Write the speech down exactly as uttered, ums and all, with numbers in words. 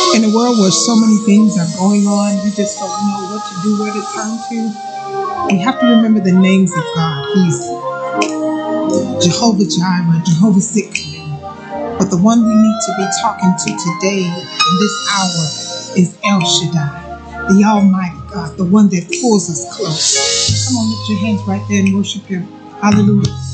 In a world where so many things are going on, we just don't know what to do, where to turn to. We have to remember the names of God. He's Jehovah Jireh, Jehovah Sikkenu. But the one we need to be talking to today in this hour is El Shaddai, the Almighty God, the one that pulls us close. Come on, lift your hands right there and worship Him. Hallelujah.